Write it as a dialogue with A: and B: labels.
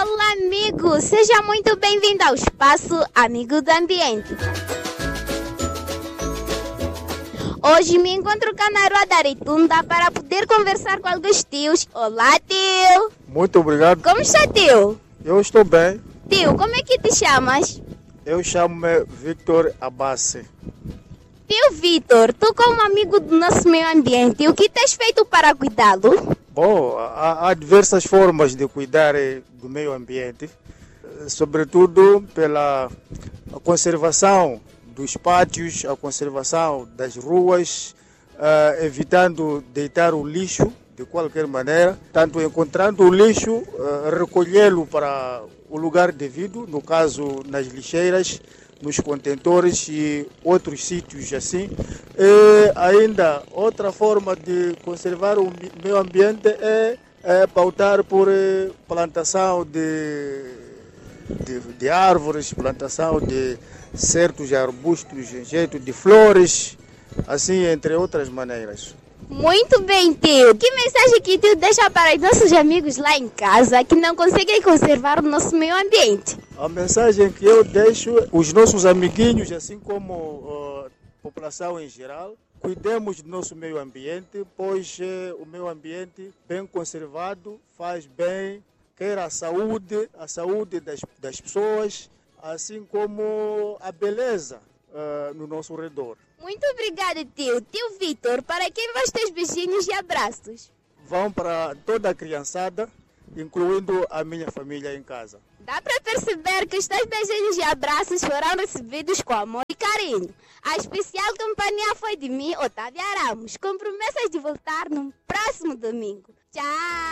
A: Olá, amigo! Seja muito bem-vindo ao espaço Amigo do Ambiente. Hoje me encontro cá na Rua da Aritunda para poder conversar com alguns tios. Olá, tio!
B: Muito obrigado.
A: Como está, tio?
B: Eu estou bem.
A: Tio, como é que te chamas?
B: Eu chamo-me Victor Abassi.
A: Tio Vitor, tu como amigo do nosso meio ambiente, o que tens feito para cuidá-lo?
B: Bom, há diversas formas de cuidar do meio ambiente, sobretudo pela conservação dos pátios, a conservação das ruas, evitando deitar o lixo de qualquer maneira, tanto encontrando o lixo, recolhê-lo para o lugar devido, no caso nas lixeiras, nos contentores e outros sítios assim. E ainda outra forma de conservar o meio ambiente é pautar por plantação de árvores, plantação de certos arbustos, jeito de flores, assim entre outras maneiras.
A: Muito bem, tio. Que mensagem que tio deixa para os nossos amigos lá em casa que não conseguem conservar o nosso meio ambiente?
B: A mensagem que eu deixo, os nossos amiguinhos, assim como a população em geral, cuidemos do nosso meio ambiente, pois o meio ambiente bem conservado faz bem, quer a saúde das pessoas, assim como a beleza no nosso redor.
A: Muito obrigada, tio. Tio Vitor, para quem vai os teus beijinhos e abraços?
B: Vão para toda a criançada, incluindo a minha família em casa.
A: Dá para perceber que os teus beijinhos e abraços foram recebidos com amor e carinho. A especial companhia foi de mim, Otávia Ramos, com promessas de voltar no próximo domingo. Tchau!